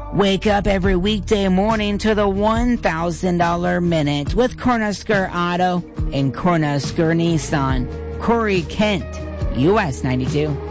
Wake up every weekday morning to the $1,000 Minute with Cornhusker Auto and Cornhusker Nissan. Corey Kent, US 92.